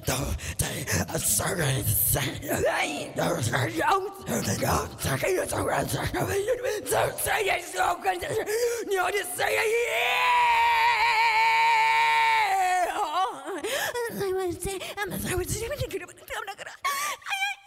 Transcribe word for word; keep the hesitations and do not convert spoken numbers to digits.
都在十人三人都是肉的肉，这个有种人是这这也是我跟着牛的声音。I was saying, I'm sorry, I'm not gonna.